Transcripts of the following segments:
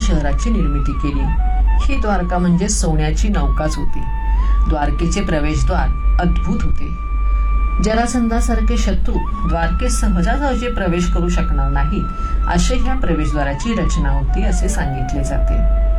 शहराची निर्मिती केली. ही द्वारका म्हणजे सोन्याची नौकाच होती. द्वारकेचे प्रवेशद्वार अद्भुत होते. जरासंधासारखे शत्रू द्वारकेत सहजासहजी प्रवेश करू शकणार नाहीत असे ह्या प्रवेशद्वाराची रचना होती असे सांगितले जाते.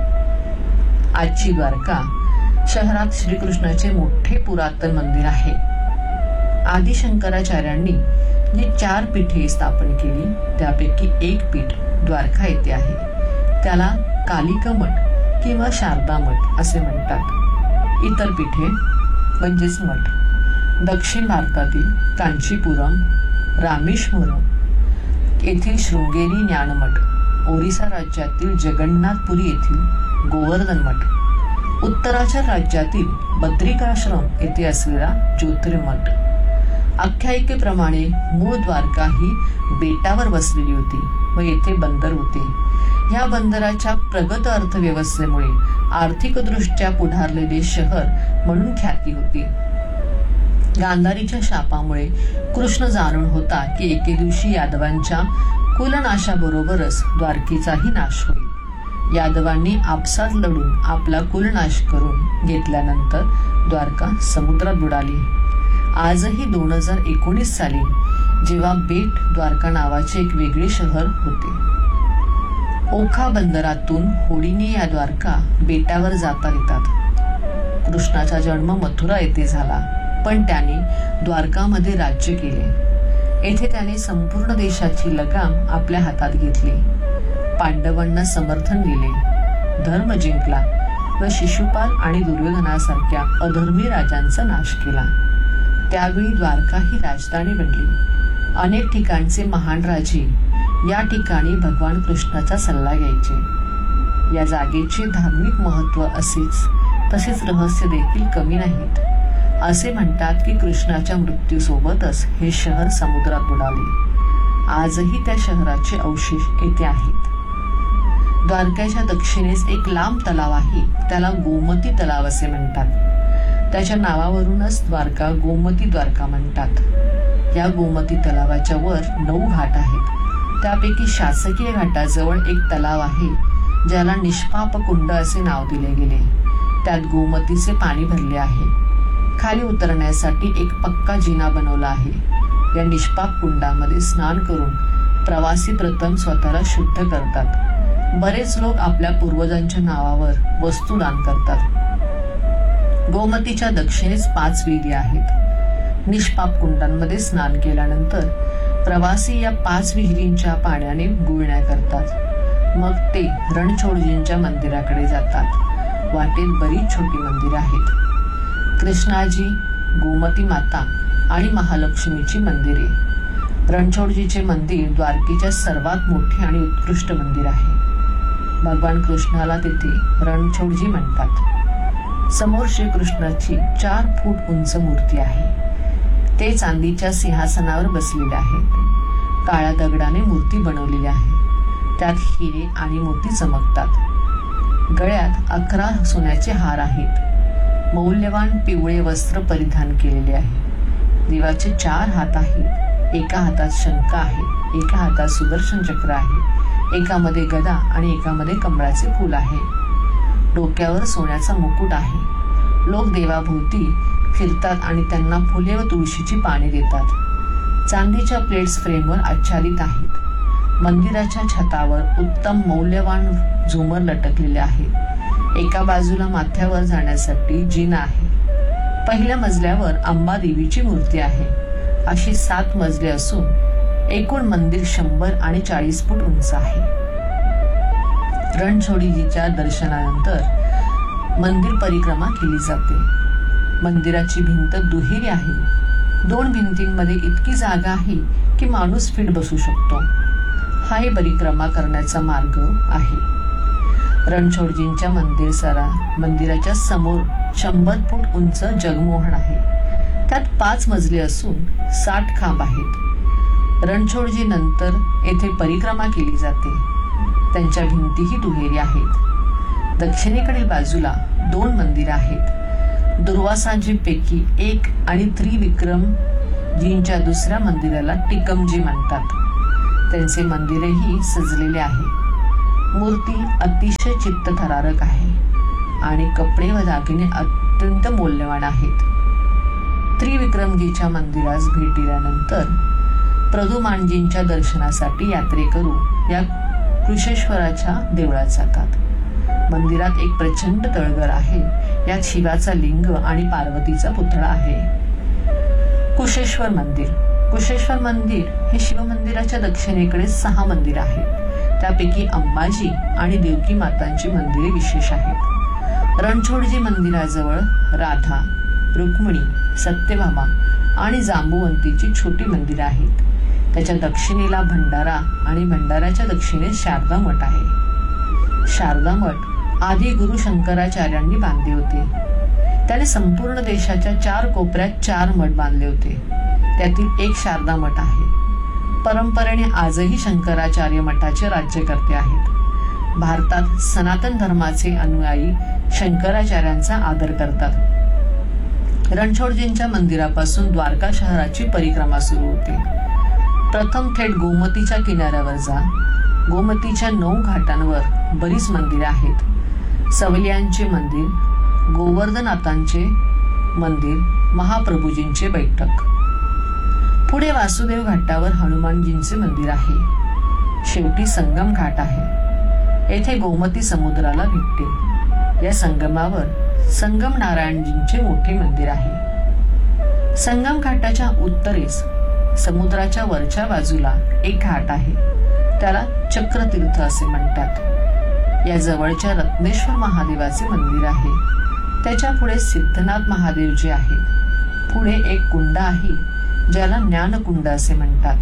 आजची द्वारका शहरात श्रीकृष्णाचे मोठे पुरातन मंदिर आहे. आदि शंकराचार्यांनी जी 4 पीठे स्थापन केली त्यापैकी एक पीठ द्वारका येथे आहे. त्याला कालिका मठ किंवा शारदा मठ असे म्हणतात. इतर पीठे म्हणजेच मठ दक्षिण भारतातील कांचीपुरम, रामेश्वरम येथील शृंगेरी ज्ञानमठ, ओरिसा राज्यातील जगन्नाथपुरी येथील गोवर्धन मठ, उत्तराचल राज्यातील बद्रिकाश्रम येथे असलेला ज्योतिर्मठ. आख्यायिकेप्रमाणे मूळ द्वारका ही बेटावर बसलेली होती व येथे बंदर होते. या बंदराच्या प्रगत अर्थव्यवस्थेमुळे आर्थिकदृष्ट्या पुढारलेले शहर म्हणून ख्याती होती. गांधारीच्या शापामुळे कृष्ण जाणून होता की एके दिवशी यादवांच्या कुलनाशाबरोबरच द्वारकेचाही नाश होईल. यादवांनी आपसात लढून आपला कुलनाश करून घेतल्यानंतर द्वारका समुद्रात बुडाली. आजही 2019 साली जेव्हा बेट द्वारका नावाचे एक वेगळे शहर होते. ओखा बंदरातून होडीने या द्वारका बेटावर जाता येतात. कृष्णाचा जन्म मथुरा येथे झाला, पण त्याने द्वारकामध्ये राज्य केले. येथे त्याने संपूर्ण देशाची लगाम आपल्या हातात घेतली. पांडवांना समर्थन दिले, धर्म जिंकला व शिशुपाल आणि दुर्योधनासारख्या अधर्मी राजांचा नाश केला. त्यावेळी द्वारका ही राजधानी बनली. अनेक ठिकाणचे महान राजे या ठिकाणी भगवान कृष्णाचा सल्ला घ्यायचे. या जागेचे धार्मिक महत्व तसेच रहस्य देखील कमी नाहीत. असे म्हणतात की कृष्णाच्या मृत्यूसोबतच हे शहर समुद्रात बुडाले. आजही त्या शहराचे अवशेष येथे आहेत. द्वारकेच्या दक्षिणेस एक लांब तलाव आहे, त्याला गोमती तलाव असे म्हणतात. त्याच्या नावावरूनच द्वारका गोमती द्वारका म्हणतात. या गोमती तलावाच्या वर 9 घाट आहेत. त्यापैकी शासकीय घाटाजवळ एक तलाव आहे ज्याला निष्पाप कुंड असे नाव दिले गेले. त्यात गोमतीचे पाणी भरले आहे. खाली उतरण्यासाठी एक पक्का जिना बनवला आहे. या निष्पाप कुंडामध्ये स्नान करून प्रवासी प्रथम स्वतःला शुद्ध करतात. बरेच लोक आपल्या पूर्वजांच्या नावावर वस्तू दान करतात. गोमतीच्या दक्षिणेस 5 विहिरी आहेत. निष्पाप कुंडांमध्ये स्नान केल्यानंतर प्रवासी या 5 विहिरींच्या पाण्याने गुळण्या करतात. मग ते रणछोडजींच्या मंदिराकडे जातात. वाटेत बरीच छोटी मंदिरे आहेत. कृष्णाजी, गोमती माता आणि महालक्ष्मीची मंदिरे. रणछोडजीचे मंदिर द्वारकेच्या सर्वात मोठे आणि उत्कृष्ट मंदिर आहे. भगवान कृष्णाला तेथे रणछोडजी म्हणतात. समोर श्रीकृष्णाची 4 फूट उंच मूर्ती आहे. ते चांदीच्या सिंहासनावर बसलेले आहेत. काळ्या दगडाने मूर्ती बनवलेली आहे. त्यात हिरे आणि मोती चमकतात. गळ्यात 11 सोन्याचे हार आहेत. मौल्यवान पिवळे वस्त्र परिधान केलेले आहे. देवाचे 4 हात आहेत. एका हातात शंख आहे, एका हातात सुदर्शन चक्र आहे, एकामध्ये गदा आणि एकामध्ये कमळाचे फूल आहे. डोक्यावर सोन्याचा मुकुट आहे. लोक देवाभोवती फिरतात आणि त्यांना फुले व तुळशीची पाने देतात. चांदीच्या प्लेट्स फ्रेमवर आच्छादित आहेत. मंदिराच्या छतावर उत्तम मौल्यवान झुमर लटकलेले आहेत. एका बाजूला माथ्यावर जाण्यासाठी जिना आहे. पहिल्या मजल्यावर अंबा देवीची मूर्ती आहे. अशी 7 मजले असून एकूण मंदिर 100 आणि 40 फूट उंच आहे. रणछोडजीच्या दर्शनानंतर मंदिर परिक्रमा केली जाते. मंदिराची भिंत दुहेरी आहे. 2 भिंतींमध्ये इतकी जागा आहे की माणूस फिट बसू शकतो. हा ही परिक्रमा करण्याचा मार्ग आहे. रणछोडजींच्या मंदिराच्या समोर 100 फूट उंच जगमोहन आहे. त्यात 5 मजले असून 60 खांब आहेत. रणछोडजी नंतर येथे परिक्रमा केली जाते. त्यांच्या भिंतीही दुहेरी आहेत. दक्षिणेकडील बाजूला 2 मंदिर आहेत. दुर्वासाजींपैकी एक आणि त्रिविक्रमजींच्या दुसऱ्या मंदिराला टिकमजी म्हणतात. त्यांचे मंदिरही सजलेले आहे. मूर्ती अतिशय चित्तथरारक आहे आणि कपडे व दागिने अत्यंत मौल्यवान आहेत. त्रिविक्रमजीच्या मंदिरास भेट दिल्यानंतर प्रदुमानजींच्या दर्शनासाठी यात्रेकरू या कुशेश्वराच्या देवळात जातात. मंदिरात एक प्रचंड तळघर आहे. यात शिवाचा लिंग आणि पार्वतीचा पुतळा आहे. कुशेश्वर मंदिर. कुशेश्वर मंदिर हे शिवमंदिराच्या दक्षिणेकडे 6 मंदिर आहेत. त्यापैकी अंबाजी आणि देवकी मातांची मंदिरे विशेष आहेत. रणछोडजी मंदिराजवळ राधा, रुक्मिणी, सत्यभामा आणि जांबुवंतीची छोटी मंदिरे आहेत. त्याच्या दक्षिणेला भंडारा आणि भंडाराच्या दक्षिणेस शारदा मठ आहे. शारदा मठ आदी गुरु शंकराचार्यांनी बांधले होते. त्याने संपूर्ण देशाच्या 4 कोपऱ्यात 4 मठ बांधले होते. त्यातील एक शारदा मठ आहे. परंपरेने आजही शंकराचार्य मठाचे राज्यकर्ते आहेत. भारतात सनातन धर्माचे अनुयायी शंकराचार्यांचा आदर करतात. रणछोडजींच्या मंदिरापासून द्वारका शहराची परिक्रमा सुरू होते. प्रथम थेट गोमतीच्या किनाऱ्यावर जा. गोमतीच्या 9 घाटांवर बरीच मंदिरे आहेत. सवलियांचे मंदिर, गोवर्धनाथांचे मंदिर, महाप्रभूजींचे बैठक. पुढे वासुदेव घाटावर हनुमानजींचे मंदिर आहे. शेवटी संगम घाट आहे. येथे गोमती समुद्राला भेटते. या संगमावर संगम नारायणजींचे मोठे मंदिर आहे. संगम घाटाच्या उत्तरेस समुद्राच्या वरच्या बाजूला एक घाट आहे. त्याला चक्रतीर्थ असे म्हणतात. या जवळच्या रत्नेश्वर महादेवाचे मंदिर आहे. त्याच्या पुढे सिद्धनाथ महादेवजी आहेत. पुढे एक कुंड आहे ज्याला ज्ञानकुंड असे म्हणतात.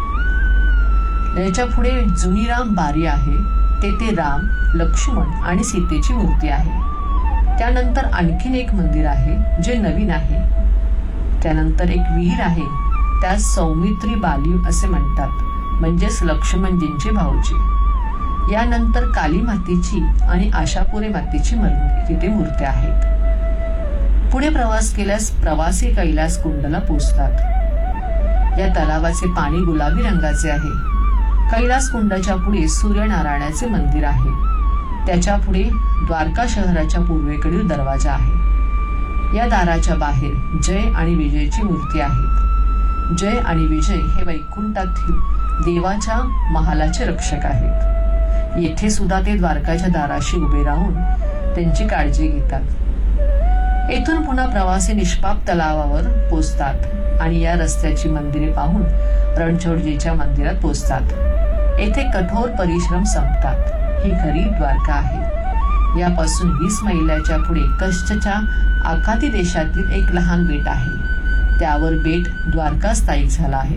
याच्या पुढे जुनीराम बारी आहे. तेथे राम, लक्ष्मण आणि सीतेची मूर्ती आहे. त्यानंतर आणखीन एक मंदिर आहे जे नवीन आहे. त्यानंतर एक विहीर आहे. त्यास सौमित्री बाली असे म्हणतात, म्हणजेच लक्ष्मणजींचे भाऊजी. यानंतर काली मातेची आणि आशापुरे मातेची तिथे मूर्त्या आहेत. पुढे प्रवास केल्यास प्रवासी कैलास कुंडला पोहोचतात. या तलावाचे पाणी गुलाबी रंगाचे आहे. कैलास कुंडाच्या पुढे सूर्यनारायणाचे मंदिर आहे. त्याच्या पुढे द्वारका शहराच्या पूर्वेकडील दरवाजा आहे. या दाराच्या बाहेर जय आणि विजयची मूर्ती आहे. जय आणि विजय हे वैकुंठातील देवाच्या महालाचे रक्षक आहेत. येथे सुद्धा ते द्वारकाच्या दाराशी उभे राहून त्यांची काळजी घेतात. येथून पुन्हा प्रवासी निष्पाप तलावावर पोचतात आणि या रस्त्याची मंदिरे पाहून रणछोडजीच्या मंदिरात पोचतात. येथे कठोर परिश्रम संपतात. ही खरी द्वारका आहे. यापासून 20 मैलाच्या पुढे कच्छच्या आखाती देशातील एक लहान बेट आहे. त्यावर बेट द्वारका स्थायिक झाला आहे.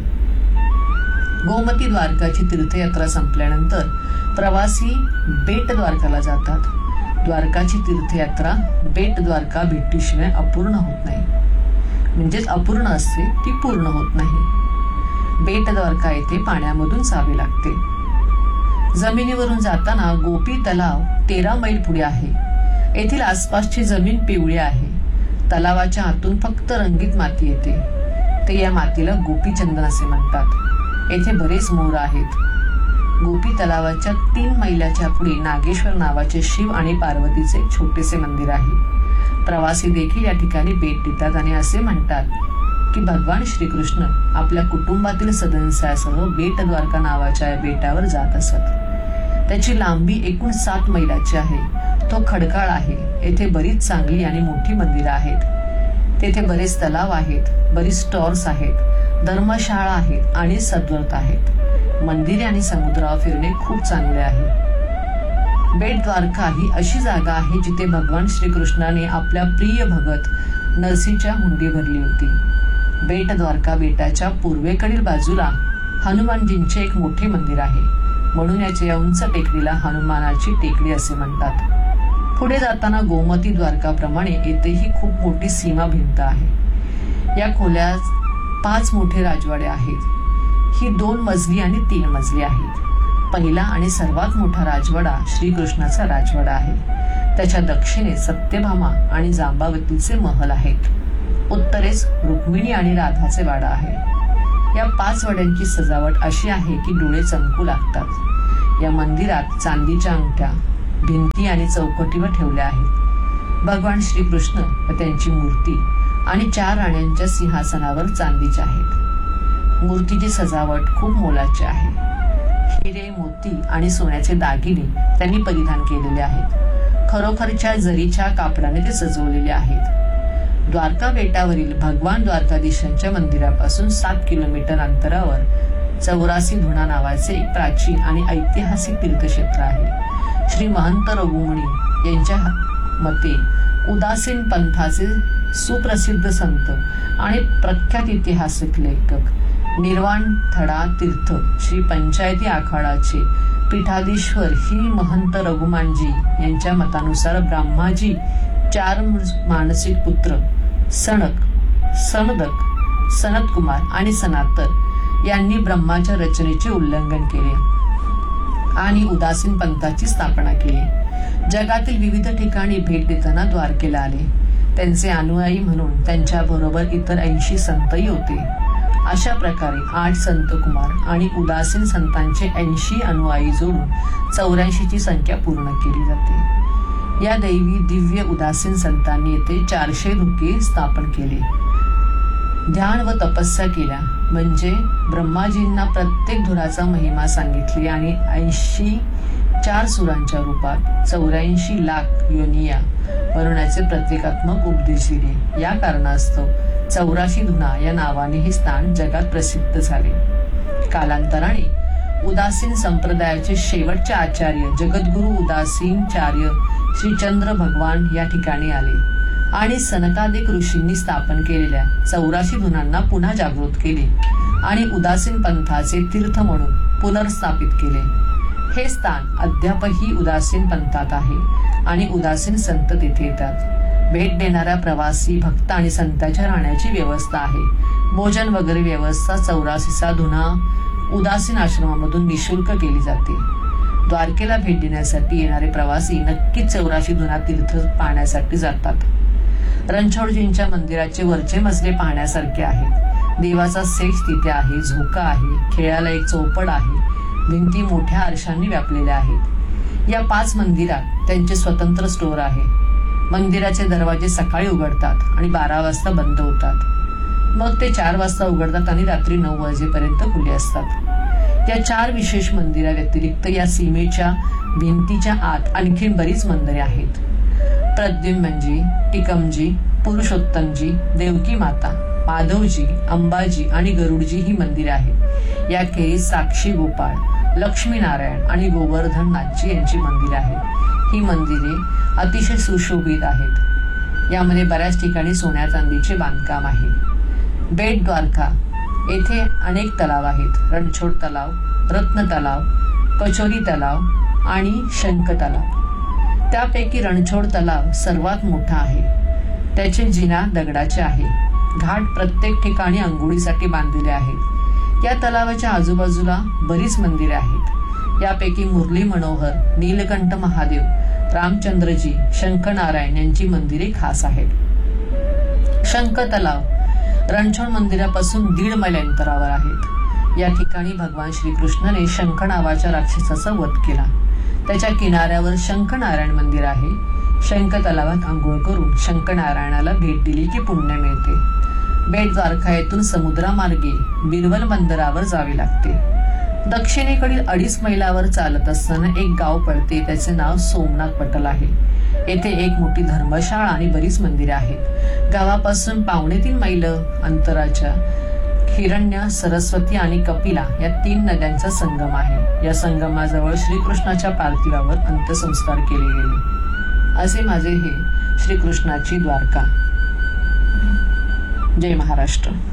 गोमती द्वारकाची तीर्थयात्रा संपल्यानंतर प्रवासी बेट द्वारकाला जातात. द्वारकाची तीर्थयात्रा बेट द्वारका भेटीशिवाय अपूर्ण होत नाही. म्हणजेच अपूर्ण असते, ती पूर्ण होत नाही. बेट द्वारका येथे पाण्यामधून जावे लागते. जमिनीवरून जाताना गोपी तलाव 13 मैल पुढे आहे. येथील आसपासची जमीन पिवळी आहे. तलावाच्या आतून फक्त रंगीत माती येते. ते या मातीला गोपीचंदन असे म्हणतात. येथे बरेच मोर आहेत. गोपी तलावाच्या 3 मैलाच्या पुढे नागेश्वर नावाचे शिव आणि पार्वतीचे एक छोटेसे मंदिर आहे. प्रवासी देखील या ठिकाणी भेट देतात आणि असे म्हणतात की भगवान श्रीकृष्ण आपल्या कुटुंबातील सदस्यासह बेट द्वारका नावाच्या या बेटावर जात असत. त्याची लांबी एकूण 7 मैलाची आहे. तो खडकाळ आहे. येथे बरीच चांगली आणि मोठी मंदिरं आहेत. तेथे बरेच तलाव आहेत, बरीच स्टॉर्स आहेत, धर्मशाळा आहेत आणि सद्वर्त आहेत. मंदिरे आणि समुद्रावर फिरणे खूप चांगले आहे. बेट द्वारका ही अशी जागा आहे जिथे भगवान श्रीकृष्णाने आपल्या प्रिय भगत नरसीच्या हुंडी भरली होती. बेट द्वारका बेटाच्या पूर्वेकडील बाजूला हनुमानजींचे एक मोठे मंदिर आहे. म्हणून याच्या उंच टेकडीला हनुमानाची टेकडी असे म्हणतात. पुढे जाताना गोमती द्वारकाप्रमाणे येथेही खूप मोठी सीमा भिंत आहे. या खोल्यात 5 मोठे राजवाडे आहेत. ही 2 मजली आणि 3 मजली आहेत. पहिला आणि सर्वात मोठा राजवाडा श्रीकृष्णाचा राजवाडा आहे. त्याच्या दक्षिणेत सत्यभामा आणि जांबावतीचे महल आहेत. उत्तरेस रुक्मिणी आणि राधाचे वाडा आहे. या 5 वाड्यांची सजावट अशी आहे की डोळे चमकू लागतात. या मंदिरात चांदीच्या अंगठ्या भिंती आणि चौकटीवर ठेवल्या आहेत. भगवान श्रीकृष्ण व त्यांची मूर्ती आणि 4 राण्यांच्या सिंहासनावर चांदीच्या आहेत. मूर्तीची सजावट खूप मोलाची आहे. हिरे, मोती आणि सोन्याचे दागिने त्यांनी परिधान केलेले आहेत. खरोखरच्या जरीच्या कापडाने ते सजवलेले आहेत. द्वारका बेटावरील भगवान द्वारकाधीशांच्या मंदिरापासून 7 किलोमीटर अंतरावर 84 धुणा नावाचे एक प्राचीन आणि ऐतिहासिक तीर्थक्षेत्र आहे. श्री महंत रघुमुनी यांच्या मते उदासीन पंथाचे सुप्रसिद्ध संत आणि प्रख्यात ऐतिहासिक लेखक निर्वाण थडा तीर्थ श्री पंचायती आखाडाचे पीठाधीश्वर ही महंत रघुमानजी यांच्या मतानुसार ब्रह्माजी 4 मानसिक पुत्र सनदक, सनतकुमार आणि सनातर यांनी ब्रह्माच्या रचनेचे उल्लंघन केले आणि उदासीन पंथाची स्थापना केली. जगातील विविध ठिकाणी भेट देताना द्वारकेला आले. त्यांचे अनुयायी म्हणून त्यांच्या बरोबर इतर 80 संतही होते. अशा प्रकारे 8 संत कुमार आणि उदासीन संतांचे 80 अनुयायी जोडून 84 ची संख्या पूर्ण केली जाते. या दैवी दिव्य उदासीन संतांनी येथे 400 धुके स्थापन केले. ध्यान व तपस्या केल्या म्हणजे ब्रह्माजींना प्रत्येक धुराचा महिमा सांगितली आणि 84 सुरांच्या रूपात 84 लाख योनिया बनवण्याचे प्रतिकात्मक उपदेश दिले. या कारणास्तव 84 धुना या नावाने हे स्थान जगात प्रसिद्ध झाले. कालांतराने उदासीन संप्रदायाचे शेवटचे आचार्य जगद्गुरु उदासीनचार्य श्री चंद्र भगवान या ठिकाणी आले आणि सनकादिक ऋषींनी स्थापन केलेल्या 84 धुनांना पुन्हा जागृत केले आणि उदासीन पंथाचे तीर्थ म्हणून पुनर्स्थापित केले. हे स्थान अद्यापही उदासीन पंथात आहे आणि उदासीन संत तिथे येतात. भेट देणाऱ्या प्रवासी भक्त आणि संतांच्या राहण्याची व्यवस्था आहे. भोजन वगैरे व्यवस्था 84सा धुना उदासीन आश्रमामधून निशुल्क केली जाते. द्वारकेला भेट देण्यासाठी येणारे प्रवासी नक्कीच 84 धुना तीर्थ पाहण्यासाठी जातात. रणछोडजींच्या मंदिराचे वरचे मजले पाहण्यासारखे आहेत. देवाचा सेज तिथे आहे, झोका आहे, खेळायला एक चौपट आहे, भिंती मोठ्या आरशांनी व्यापलेल्या आहेत. या 5 मंदिरात त्यांचे स्वतंत्र स्टोअर आहे. मंदिराचे दरवाजे सकाळी उघडतात आणि 12 वाजता बंद होतात. मग ते 4 वाजता उघडतात आणि रात्री 9 वाजेपर्यंत खुले असतात. या 4 विशेष मंदिरा व्यतिरिक्त या सीमेच्या भिंतीच्या आत आणखी बरीच मंदिरे आहेत. प्रद्युम्नजी, टिकमजी, पुरुषोत्तमजी, देवकी माता, माधवजी, अंबाजी आणि गरुडजी ही मंदिरे आहेत. याखेरीज साक्षी गोपाळ, लक्ष्मीनारायण आणि गोवर्धननाथजी यांची मंदिरे आहेत. ही मंदिरे अतिशय सुशोभित आहेत. यामध्ये बऱ्याच ठिकाणी सोन्या चांदीचे बांधकाम आहे. बेट द्वारका येथे अनेक तलाव आहेत. रणछोड तलाव, रत्न तलाव, कचोरी तलाव आणि शंख तलाव. त्यापैकी रणछोड तलाव सर्वात मोठा आहे. त्याचे जिना दगडाचे आहे. घाट प्रत्येक ठिकाणी अंघोळीसाठी बांधलेले आहेत. या तलावाच्या आजूबाजूला बरीच मंदिरे आहेत. यापैकी मुरली मनोहर, नीलकंठ महादेव, रामचंद्रजी, शंखनारायण यांची मंदिरे खास आहेत. शंख तलाव रणछोड मंदिरापासून 1.5 मैल अंतरावर आहेत. या ठिकाणी भगवान श्रीकृष्णाने शंख नावाच्या राक्षसाचा वध केला. त्याच्या किनाऱ्यावर शंखनारायण मंदिर आहे. शंख तलावात आंघोळ करून शंखनारायणाला भेट दिली की पुण्य मिळते. बेट द्वारका येथून समुद्रामार्गे बिरवल बंदरावर जावे लागते. दक्षिणेकडील 2.5 मैलावर चालत असताना एक गाव पडते. त्याचे नाव सोमनाथ पटल आहे. येथे एक मोठी धर्मशाळा आणि बरीच मंदिरे आहेत. गावापासून 2.25 मैल अंतराच्या हिरण्य, सरस्वती आणि कपिला या 3 नद्यांचा संगम आहे. या संगमाजवळ श्रीकृष्णाच्या पार्थिवावर अंत्यसंस्कार केले गेले. असे माझे हे श्रीकृष्णाची द्वारका. जय महाराष्ट्र.